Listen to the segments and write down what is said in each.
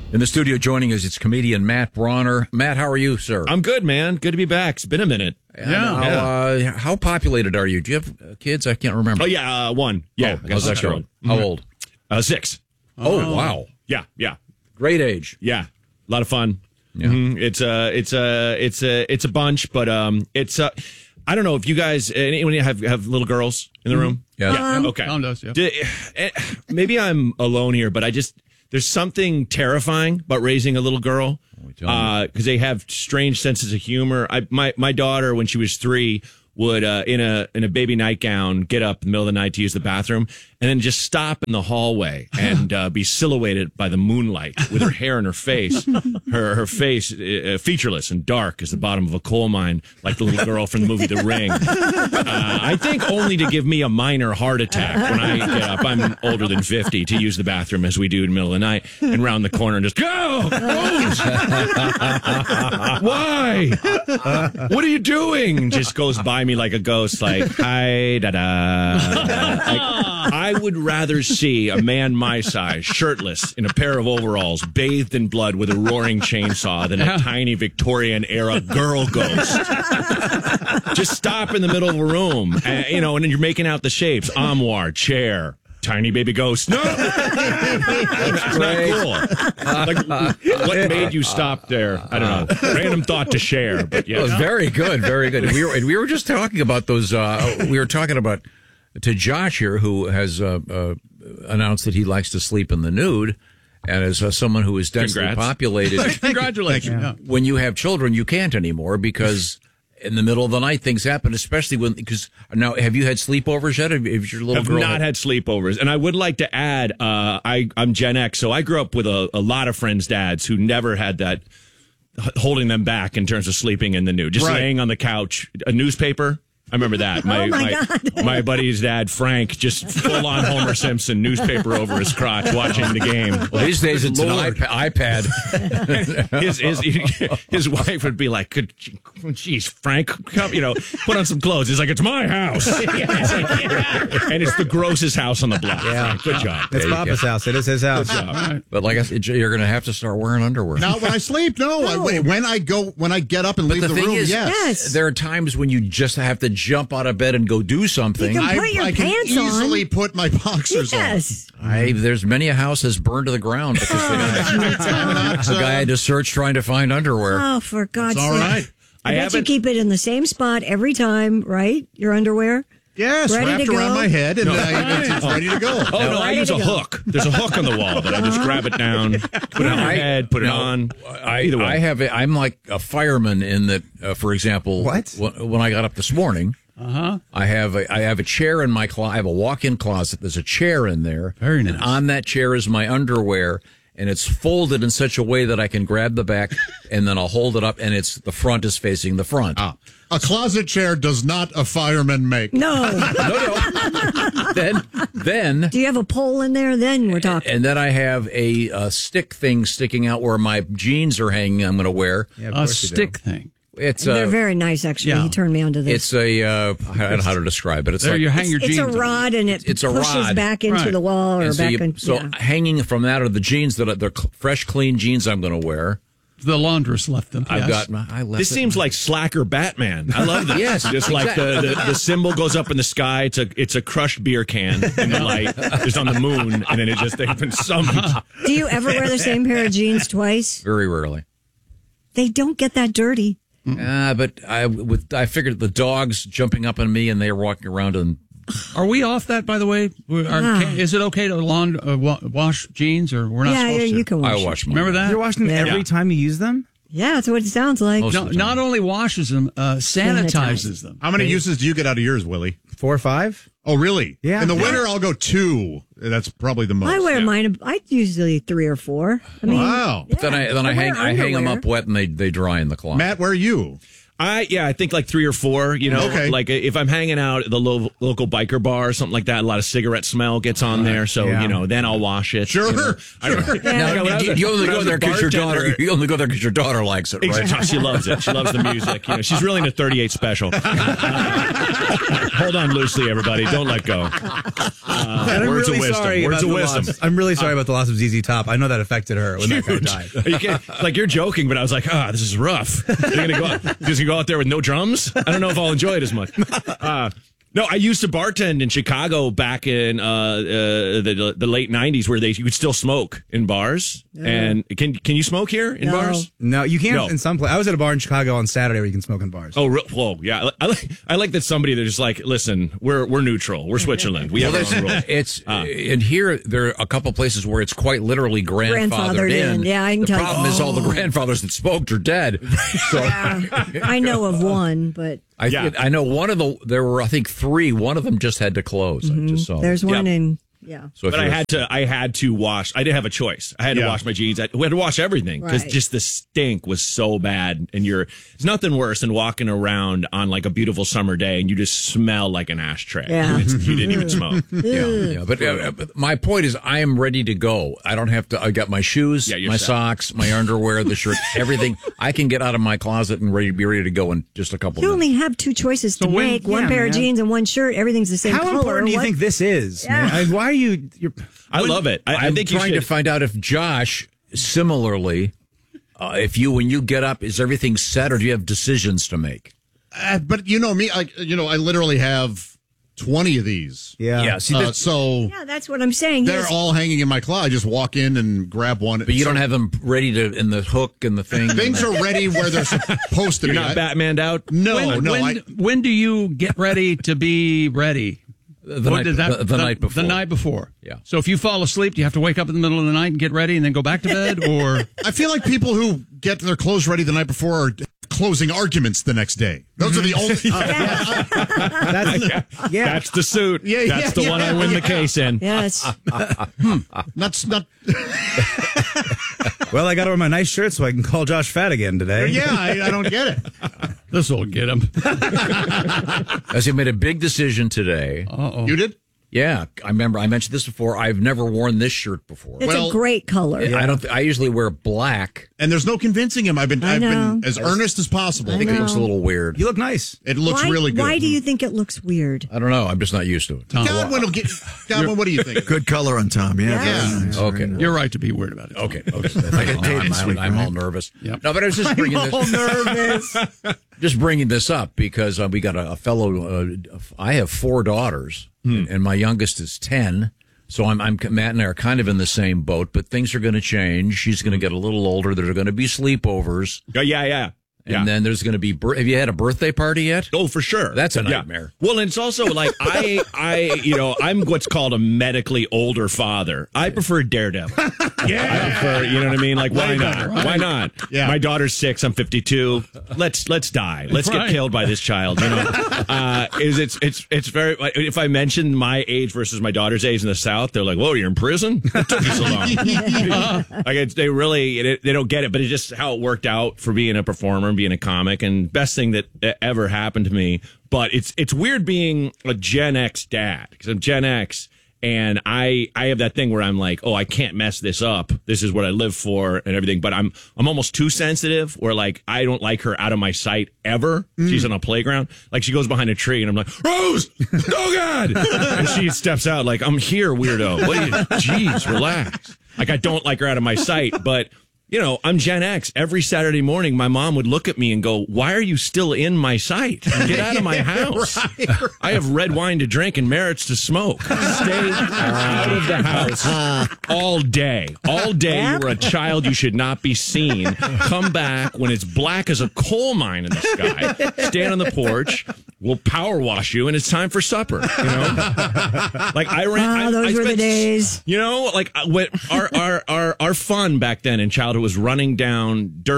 In the studio joining us, it's comedian Matt Bronner. Matt, how are you, sir? I'm good, man. Good to be back. It's been a minute. How populated are you? Do you have kids? I can't remember. Oh, yeah, one. Yeah. How's that going? How old? 6. Oh, wow. Yeah. Great age. Yeah. A lot of fun. Yeah. It's a bunch, but I don't know if you guys anyone have little girls in the room. Yeah. Okay. Tom does, yeah. Maybe I'm alone here, but there's something terrifying about raising a little girl because they have strange senses of humor. My daughter, when she was 3, would in a baby nightgown get up in the middle of the night to use the bathroom and then just stop in the hallway and be silhouetted by the moonlight with her hair in her face, her face featureless and dark as the bottom of a coal mine, like the little girl from the movie The Ring. I think only to give me a minor heart attack when I get up. I'm older than 50 to use the bathroom as we do in the middle of the night and round the corner and just go. Why? What are you doing? Just goes by me like a ghost, like, hi, da-da. I would rather see a man my size, shirtless, in a pair of overalls, bathed in blood with a roaring chainsaw than a tiny Victorian-era girl ghost. Just stop in the middle of a room, and then you're making out the shapes. Armoire, chair. Tiny baby ghost. No, it's not cool. What made you stop there? I don't know. Random thought to share, but yeah, It was very good, very good. We were just talking about those. We were talking about to Josh here, who has announced that he likes to sleep in the nude, and as someone who is densely populated, Congratulations. Yeah. When you have children, you can't anymore because. In the middle of the night, things happen, especially because now, have you had sleepovers yet? Have your little girl not had sleepovers? And I would like to add, I'm Gen X, so I grew up with a lot of friends' dads who never had that holding them back in terms of sleeping in the nude, just laying on the couch, a newspaper. I remember that. My buddy's dad, Frank, just full on Homer Simpson, newspaper over his crotch, watching the game. Well, these days it's an iPad. His wife would be like, "Geez, Frank, come, put on some clothes." He's like, "It's my house," and it's the grossest house on the block. Yeah, good job. It's Papa's house. It is his house. But like I said, you're going to have to start wearing underwear. Not when I sleep. No. When I get up and leave the room. Yes. There are times when you just have to jump out of bed and go do something. You can put your I can pants easily on. put my boxers on. There's many a house has burned to the ground because a guy had to search trying to find underwear. Oh, for God's sake. All right. I bet you keep it in the same spot every time, right? Your underwear? Yes, ready wrapped to around go? my head, and it's ready to go. Oh, no, I use a hook. There's a hook on the wall that I just grab it down, put it on my head, put it on. Either way. I'm like a fireman in that, for example, when I got up this morning, I have a chair in my closet. I have a walk-in closet. There's a chair in there. Very nice. And on that chair is my underwear, and it's folded in such a way that I can grab the back, and then I'll hold it up, and the front is facing the front. A closet chair does not a fireman make. No. Then. Do you have a pole in there? Then we're talking. And then I have a stick thing sticking out where my jeans are hanging. I'm going to wear a stick thing. They're very nice, actually. Yeah. He turned me onto this. It's I don't know how to describe it. It's there like you hang your jeans. It's a rod, and it pushes back into the wall or back in. So hanging from that are the jeans that they're fresh, clean jeans I'm going to wear. The laundress left them. I left this seems like Slacker Batman. I love this. Yes, just like the symbol goes up in the sky. It's a crushed beer can in the light. It's on the moon, and then they've been summoned. Do you ever wear the same pair of jeans twice? Very rarely. They don't get that dirty. But I figured the dogs jumping up on me and they're walking around and. Are we off that, by the way? Is it okay to wash jeans, or we're not supposed to? Yeah, you can wash. I wash them. Remember that? You're washing them every time you use them? Yeah, that's what it sounds like. Not only washes them, sanitizes them. How many uses do you get out of yours, Willie? 4 or 5. Oh, really? Yeah. In the winter, I'll go 2. That's probably the most. I wear mine. I usually 3 or 4. I mean, wow. Then I hang them up wet and they dry in the closet. Matt, where are you? I think like 3 or 4, Okay. like if I'm hanging out at the local biker bar or something like that, a lot of cigarette smell gets on there. So, then I'll wash it. Sure. You only go there because your daughter. You only go there because your daughter likes it, right? Exactly. She loves it. She loves the music. She's really into 38 Special. Hold on loosely, everybody. Don't let go. Words of wisdom. Words of wisdom. I'm really sorry about the loss of ZZ Top. I know that affected her when that guy died. You're joking, but I was like, this is rough. You're gonna go out there with no drums? I don't know if I'll enjoy it as much. No, I used to bartend in Chicago back in the late 90s where you could still smoke in bars. Yeah. And can you smoke here in bars? No, you can't in some places. I was at a bar in Chicago on Saturday where you can smoke in bars. Oh, whoa, yeah. I like that somebody they're just like, listen, we're neutral. We're Switzerland. We have our own rules. It's and here there are a couple places where it's quite literally grandfathered in. Yeah, I can tell. The problem is all the grandfathers that smoked are dead. So I know of one, but I know one of there were I think 3. One of them just had to close. I just saw. There's one in. Yeah. So but I had to wash. I didn't have a choice. I had to wash my jeans. We had to wash everything because just the stink was so bad. And it's nothing worse than walking around on like a beautiful summer day and you just smell like an ashtray. Yeah. And you didn't even smoke. But my point is, I am ready to go. I don't have to. I got my shoes, my socks, my underwear, the shirt, everything. I can get out of my closet and be ready to go in just a couple. You minutes. only have 2 choices to make: one pair of jeans and one shirt. Everything's the same color. How important do you think this is? Man? Why are you? I love it. I'm trying to find out if Josh, similarly, when you get up, is everything set or do you have decisions to make? But you know me, I literally have 20 of these. Yeah. See, that's what I'm saying. They're all hanging in my closet. I just walk in and grab one. But you don't have them ready in the hook and the thing. Things are ready where they're supposed to be. You're not Batmaned out? No, When do you get ready to be ready? The night before. The night before. Yeah. So if you fall asleep, do you have to wake up in the middle of the night and get ready and then go back to bed? Or I feel like people who get their clothes ready the night before are closing arguments the next day. Those are the only. That's the suit. That's the one I win the case in. Yes. Not. Well, I got to wear my nice shirt so I can call Josh fat again today. Yeah, I don't get it. this will get him. As he made a big decision today. Uh-oh. You did? Yeah, I remember. I mentioned this before. I've never worn this shirt before. It's a great color. I usually wear black, and there's no convincing him. I've been as earnest as possible. I think it looks a little weird. You look nice. It looks really good. Why do you think it looks weird? I don't know. I'm just not used to it. Godwin, what do you think? Good color on Tom. Yeah. Yeah. Okay. You're right to be weird about it. Okay. I'm all nervous. Yep. No, but I was just bringing this. nervous. Just bringing this up because we got a fellow. I have 4 daughters, and my youngest is 10. So Matt and I are kind of in the same boat, but things are going to change. She's going to get a little older. There are going to be sleepovers. Yeah. And then there's going to be. Have you had a birthday party yet? Oh, for sure. That's a nightmare. Well, and it's also like I'm what's called a medically older father. I prefer Daredevil. I prefer, you know what I mean? Like, why not? Right. Why not? Yeah. My daughter's 6. I'm 52. Let's die. Let's get killed by this child. You know, it's very. If I mention my age versus my daughter's age in the South, they're like, "Whoa, you're in prison? What took you so long?" They really they don't get it, but it's just how it worked out for being a performer. Being a comic, and best thing that ever happened to me. But it's weird being a Gen X dad because I'm Gen X, and I have that thing where I'm like, oh, I can't mess this up. This is what I live for and everything. But I'm almost too sensitive. Where like I don't like her out of my sight ever. She's on a playground, like she goes behind a tree, and I'm like, Rose, oh God, and she steps out like, I'm here, weirdo. Jeez, relax. Like I don't like her out of my sight, but. You know, I'm Gen X. Every Saturday morning, my mom would look at me and go, why are you still in my sight? Get out of my house. Right. I have red wine to drink and merits to smoke. Stay out of the house all day. All day, you were a child. You should not be seen. Come back when it's black as a coal mine in the sky. Stand on the porch. We'll power wash you, and it's time for supper. You know, like those were the days. You know, like what our fun back then in childhood was running down dirt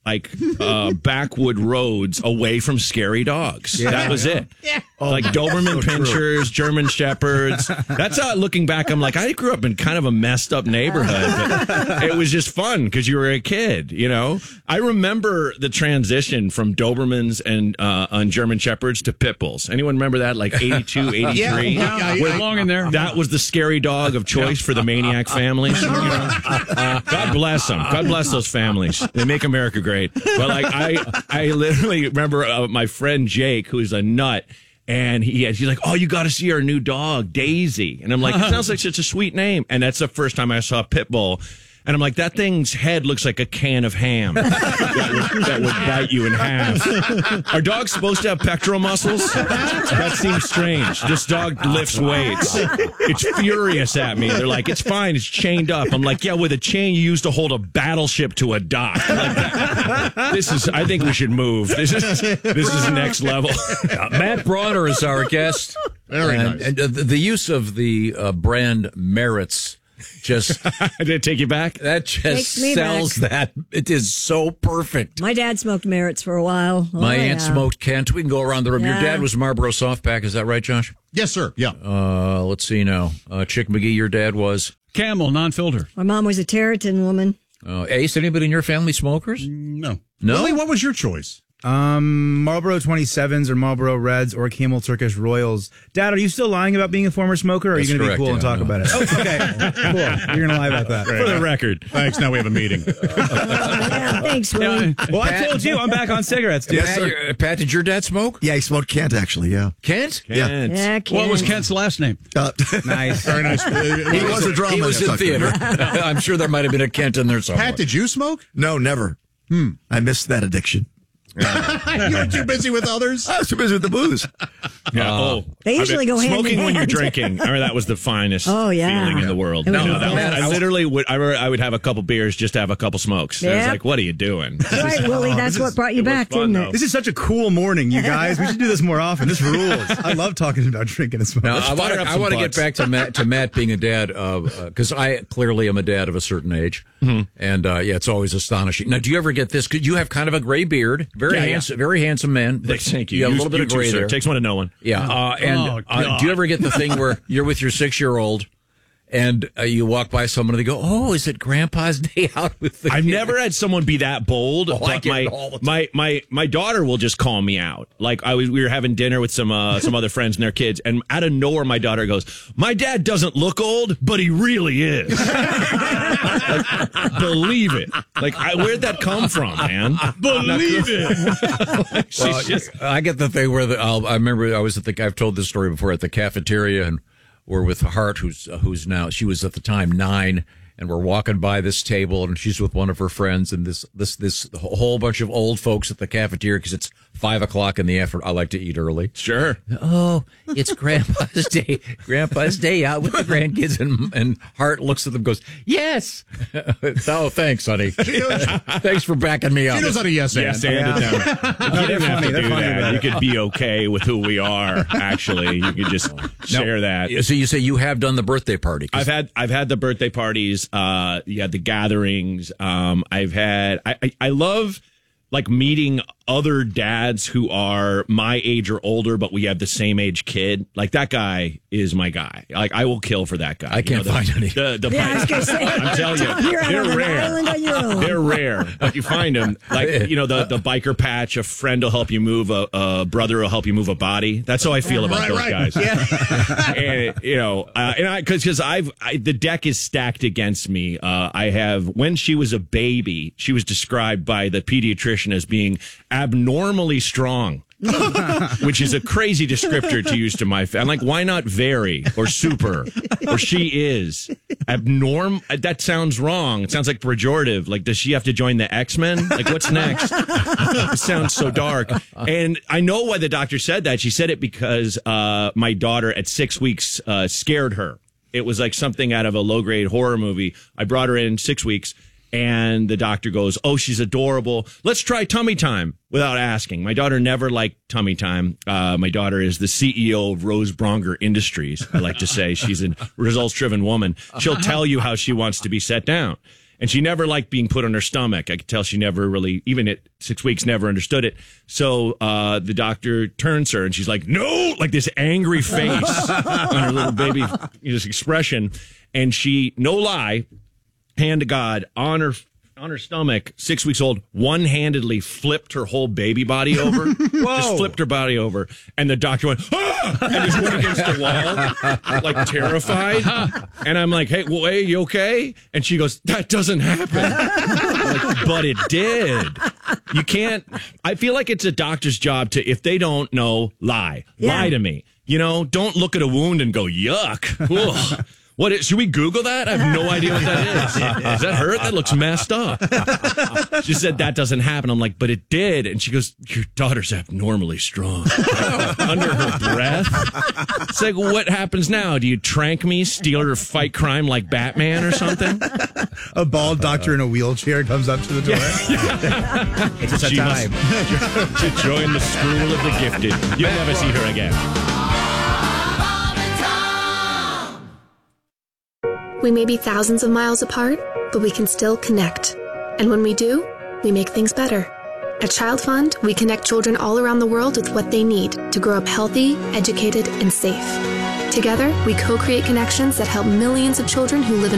backwood roads away from scary dogs. That was it. Like Doberman Pinschers, German Shepherds. That's how, looking back, I'm like, I grew up in kind of a messed up neighborhood, but it was just fun because you were a kid, you know? I remember the transition from Dobermans and on German Shepherds to Pit Bulls. Anyone remember that? Like 82, 83? Yeah, belong in there. That was the scary dog of choice for the maniac families. You know? God bless them. God bless those families. They make America great. But like I literally remember my friend Jake, who's a nut, and he's like, "Oh, you got to see our new dog, Daisy." And I'm like, "It sounds like such a sweet name." And that's the first time I saw a pit bull. And I'm like, that thing's head looks like a can of ham that would bite you in half. Are dogs supposed to have pectoral muscles? That seems strange. This dog lifts weights. It's furious at me. They're like, it's fine. It's chained up. I'm like, yeah, with a chain you use to hold a battleship to a dock. Like, I think we should move. This is next level. Matt Bronner is our guest. Very nice. And the use of the brand Merits just did it take you back? That just Takes me sells back. that. It is so perfect. My dad smoked Merits for a while. My aunt smoked Kent. We can go around the room. Your Yeah. dad was Marlboro Softpack. Is that right, Josh? Yes, sir. Yeah. Let's see now. Chick McGee, your dad was Camel, non-filter. My mom was a Territon woman. Ace. Anybody in your family smokers? No. No? Willie, what was your choice? Marlboro 27s or Marlboro Reds or Camel Turkish Royals. Dad, are you still lying about being a former smoker, or are you That's going to be correct, cool yeah, and talk no. about it? Oh, okay, cool. You're going to lie about that. For the record. Thanks. Now we have a meeting. Yeah, thanks, Willie. Well, I told you I'm back on cigarettes, dude. Pat, did your dad smoke? Yeah, he smoked Kent, actually, yeah. Kent? Yeah. Yeah, What was Ken. Kent's last name? Nice. Very nice. He was a drama. He was in theater. I'm sure there might have been a Kent in there somewhere. Pat, did you smoke? No, never. I missed that addiction. You were too busy with others? I was too busy with the booze. Yeah. They usually go hand in smoking when you're hand. drinking. I mean, that was the finest Oh, yeah. feeling in the world. It was No, the that was, best. I literally would. I would have a couple beers just to have a couple smokes. I was Yeah. like, "What are you doing?" Right, Willie, that's what brought you it was back, fun, didn't though. it? This is such a cool morning, you guys. We should do this more often. This rules. I love talking about drinking and smoking. Now, I fire up some want to get butts. back to Matt being a dad, because I clearly am a dad of a certain age, and it's always astonishing. Now, do you ever get this? Because you have kind of a gray beard, very handsome man. But Thank you. You have a You- little bit you of too, gray sir. there. Takes one to know one. Yeah, God. do you ever get the thing where you're with your 6-year-old? And you walk by someone and they go, "Oh, is it Grandpa's day out with the?" I've kid?" never had someone be that bold. I But get it all the time. my daughter will just call me out. Like we were having dinner with some other friends and their kids, and out of nowhere, my daughter goes, "My dad doesn't look old, but he really is." Like, believe it. Like, where'd that come from, man? Believe it. Well, I get the thing where I remember I was I've told this story before at the cafeteria, and we're with Hart, who's now, she was at the time 9, and we're walking by this table, and she's with one of her friends, and this whole bunch of old folks at the cafeteria, because it's 5:00 in the afternoon. I like to eat early. Sure. Oh, it's Grandpa's day. Grandpa's day out with the grandkids, and Hart looks at them, and goes, "Yes." Oh, thanks, honey. Thanks for backing me up. She knows how to yes and. Yes, and it down. You didn't have to do that. You could be okay with who we are. Actually, you could just share that. So you say you have done the birthday party? I've had the birthday parties. You had the gatherings. I love like meeting other dads who are my age or older, but we have the same age kid. Like that guy is my guy. Like I will kill for that guy. I can't find any. Yeah, I was going to say. I'm telling you, You're out they're on an rare. island on your own. They're rare, but you find them. Like, the biker patch, a friend will help you move, a brother will help you move a body. That's how I feel about those guys. Yeah. And, because the deck is stacked against me. When she was a baby, she was described by the pediatrician as being abnormally strong. Which is a crazy descriptor to use to my family. I'm like, why not very or super or she is abnormal? That sounds wrong. It sounds like pejorative. Like, does she have to join the X-Men? Like, what's next? It sounds so dark. And I know why the doctor said that. She said it because my daughter at 6 weeks scared her. It was like something out of a low-grade horror movie. I brought her in 6 weeks. And the doctor goes, "Oh, she's adorable. Let's try tummy time," without asking. My daughter never liked tummy time. My daughter is the CEO of Rose Bronger Industries. I like to say she's a results-driven woman. She'll tell you how she wants to be set down. And she never liked being put on her stomach. I could tell she never really, even at 6 weeks, never understood it. So the doctor turns her and she's like, no, like this angry face on her little baby, this expression. And she, no lie, hand to God, on her stomach, 6 weeks old, one-handedly flipped her whole baby body over. Just flipped her body over. And the doctor went, ah! And just went against the wall, like terrified. And I'm like, hey, you okay? And she goes, that doesn't happen. I'm like, but it did. You can't, I feel like it's a doctor's job to, if they don't know, lie. Yeah. Lie to me. Don't look at a wound and go, yuck. Ugh. Should we Google that? I have no idea what that is. Does that hurt? That looks messed up. She said that doesn't happen. I'm like, but it did. And she goes, your daughter's abnormally strong. Under her breath. It's like, what happens now? Do you trank me, steal her, fight crime like Batman or something? A bald doctor in a wheelchair comes up to the door. It's just a time. To join the school of the gifted. You'll never see her again. We may be thousands of miles apart, but we can still connect. And when we do, we make things better. At Child Fund, we connect children all around the world with what they need to grow up healthy, educated, and safe. Together, we co-create connections that help millions of children who live in